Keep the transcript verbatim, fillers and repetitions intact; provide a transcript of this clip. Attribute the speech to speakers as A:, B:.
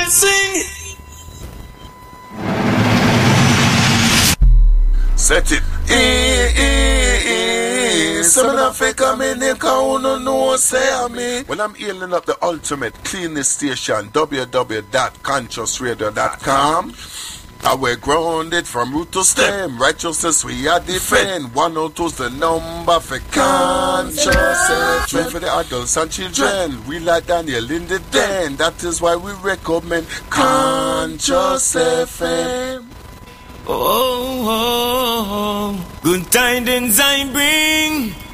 A: sing.
B: Set it. E, e, e. Some of the come in the count no say me. When I'm healing up the ultimate cleanest station, w w w dot conscious radio dot com. I we're grounded from root to stem. Righteousness we are defend. one oh two's the number for conscious F M. For the adults and children, we like Daniel in the den. That is why we recommend Conscious F M.
A: Oh, oh, oh, good tidings I bring.